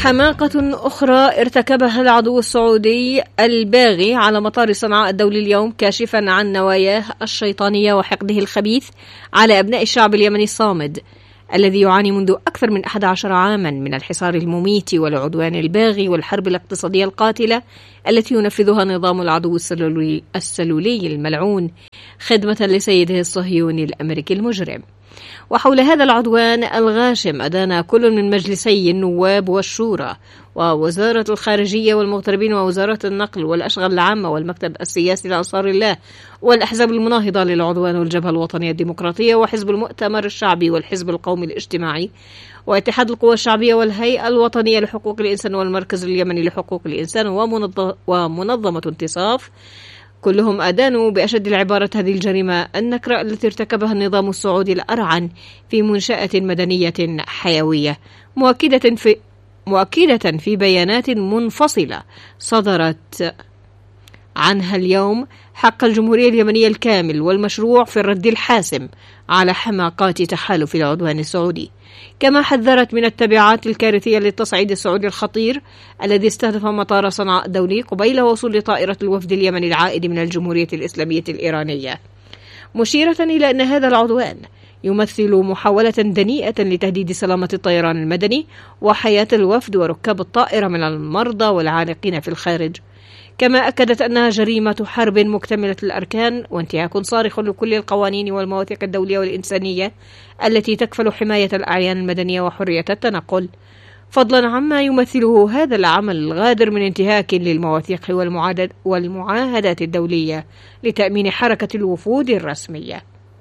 حماقة أخرى ارتكبها العدو السعودي الباغي على مطار صنعاء الدولي اليوم، كاشفا عن نواياه الشيطانية وحقده الخبيث على أبناء الشعب اليمني الصامد الذي يعاني منذ أكثر من 11 عاما من الحصار المميت والعدوان الباغي والحرب الاقتصادية القاتلة التي ينفذها نظام العدو السلولي الملعون خدمة لسيده الصهيوني الأمريكي المجرم. وحول هذا العدوان الغاشم أدان كل من مجلسي النواب والشورى ووزارة الخارجية والمغتربين ووزارة النقل والأشغال العامة والمكتب السياسي لأنصار الله والأحزاب المناهضة للعدوان والجبهة الوطنية الديمقراطية وحزب المؤتمر الشعبي والحزب القومي الاجتماعي واتحاد القوى الشعبية والهيئة الوطنية لحقوق الإنسان والمركز اليمني لحقوق الإنسان ومنظمة انتصاف. كلهم أدانوا بأشد العبارة هذه الجريمة النكراء التي ارتكبها النظام السعودي الأرعن في منشأة مدنية حيوية، مؤكدة في بيانات منفصلة صدرت عنها اليوم حق الجمهورية اليمنية الكامل والمشروع في الرد الحاسم على حماقات تحالف العدوان السعودي، كما حذرت من التبعات الكارثية للتصعيد السعودي الخطير الذي استهدف مطار صنعاء الدولي قبيل وصول طائرة الوفد اليمني العائد من الجمهورية الإسلامية الإيرانية، مشيرة إلى أن هذا العدوان يمثل محاولة دنيئة لتهديد سلامة الطيران المدني وحياة الوفد وركاب الطائرة من المرضى والعالقين في الخارج. كما أكدت أنها جريمة حرب مكتملة الأركان وانتهاك صارخ لكل القوانين والمواثيق الدولية والإنسانية التي تكفل حماية الأعيان المدنية وحرية التنقل، فضلا عما يمثله هذا العمل الغادر من انتهاك للمواثيق والمعاهدات الدولية لتأمين حركة الوفود الرسمية.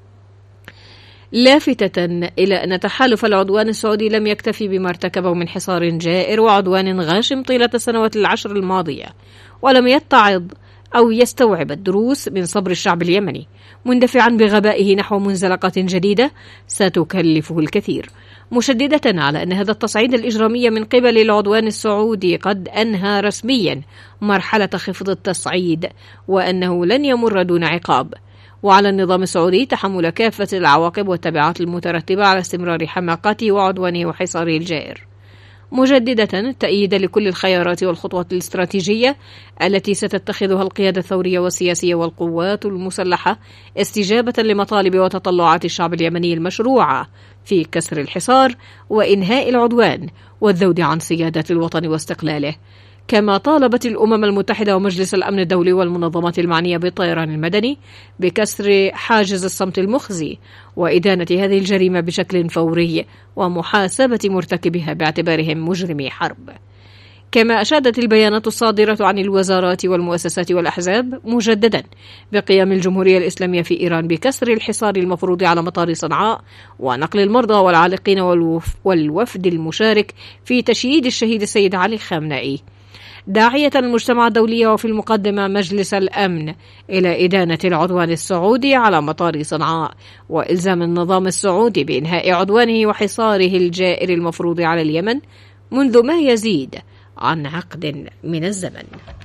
لافتة إلى أن تحالف العدوان السعودي لم يكتفي بما ارتكبه من حصار جائر وعدوان غاشم طيلة السنوات العشر الماضية، ولم يتعظ أو يستوعب الدروس من صبر الشعب اليمني، مندفعا بغبائه نحو منزلقات جديدة ستكلفه الكثير، مشددة على أن هذا التصعيد الإجرامي من قبل العدوان السعودي قد أنهى رسميا مرحلة خفض التصعيد وأنه لن يمر دون عقاب، وعلى النظام السعودي تحمل كافة العواقب والتبعات المترتبة على استمرار حماقاته وعدوانه وحصاره الجائر، مجددة التأييد لكل الخيارات والخطوات الاستراتيجية التي ستتخذها القيادة الثورية والسياسية والقوات المسلحة استجابة لمطالب وتطلعات الشعب اليمني المشروعة في كسر الحصار وإنهاء العدوان والذود عن سيادة الوطن واستقلاله. كما طالبت الأمم المتحدة ومجلس الأمن الدولي والمنظمات المعنية بالطيران المدني بكسر حاجز الصمت المخزي وإدانة هذه الجريمة بشكل فوري ومحاسبة مرتكبها باعتبارهم مجرمي حرب. كما أشادت البيانات الصادرة عن الوزارات والمؤسسات والأحزاب مجددا بقيام الجمهورية الإسلامية في إيران بكسر الحصار المفروض على مطار صنعاء ونقل المرضى والعالقين والوفد المشارك في تشييد الشهيد السيد علي خامنئي، داعية المجتمع الدولي وفي المقدمة مجلس الأمن إلى إدانة العدوان السعودي على مطار صنعاء وإلزام النظام السعودي بإنهاء عدوانه وحصاره الجائر المفروض على اليمن منذ ما يزيد عن عقد من الزمن.